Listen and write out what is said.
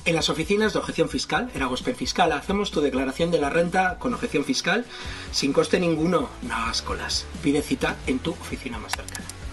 En las oficinas de objeción fiscal, en Agosper Fiscal, hacemos tu declaración de la renta con objeción fiscal sin coste ninguno. No hagas colas. Pide cita en tu oficina más cercana.